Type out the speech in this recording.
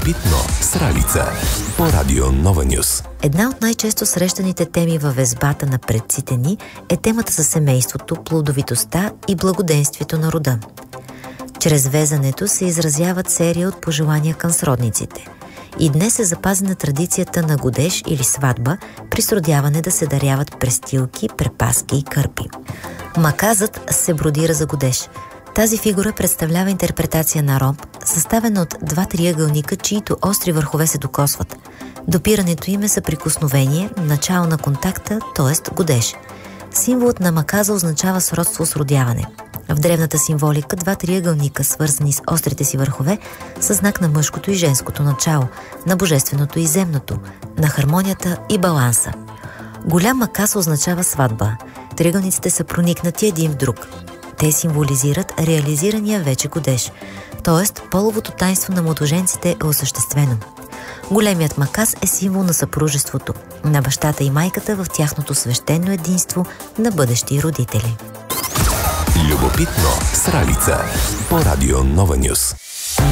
Любопитно с Ралица по Радио Нова Нюс. Една от най-често срещаните теми във везбата на предците ни е темата за семейството, плодовитостта и благоденствието на рода. Чрез везането се изразяват серия от пожелания към сродниците. И днес е запазена традицията на годеж или сватба при сродяване да се даряват престилки, препаски и кърпи. Маказът се бродира за годеж. Тази фигура представлява интерпретация на ромб, съставена от два триъгълника, чието остри върхове се докосват. Допирането им е съприкосновение, начало на контакта, т.е. годеж. Символът на маказа означава сродство с родяване. В древната символика два триъгълника, свързани с острите си върхове, са знак на мъжкото и женското начало, на божественото и земното, на хармонията и баланса. Голям маказ означава сватба. Триъгълниците са проникнати един в друг. Те символизират реализирания вече годеж, т.е. половото таинство на младоженците е осъществено. Големият маказ е символ на съпружеството, на бащата и майката в тяхното свещено единство на бъдещи родители. Любопитно с Ралица по Радио Нова Нюс.